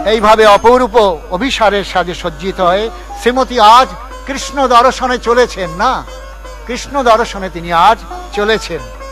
এইভাবে অপরূপ অভিসারের সাজে সজ্জিত হয়ে শ্রীমতী আজ কৃষ্ণ দর্শনে চলেছেন, না, কৃষ্ণ দর্শনে তিনি আজ চলেছেন।